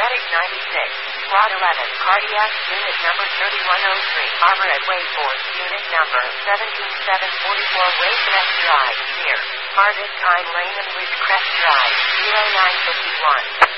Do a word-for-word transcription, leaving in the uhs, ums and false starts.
Medic ninety-six, Squad eleven, Cardiac, Unit number thirty-one oh three, Armor at Wayforce, Unit number seventeen seven forty-four, Waycrest Drive, near Harvest Time Lane and Ridgecrest Drive, zero nine fifty-one.